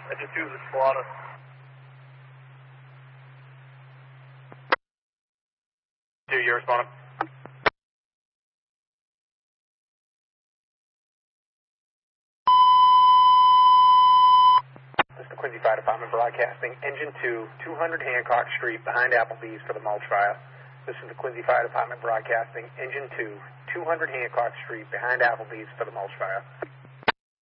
Engine 2 is Colada. You're responding. This is the Quincy Fire Department broadcasting. Engine 2, 200 Hancock Street, behind Applebee's for the mulch fire. This is the Quincy Fire Department broadcasting. Engine 2, 200 Hancock Street, behind Applebee's for the mulch fire.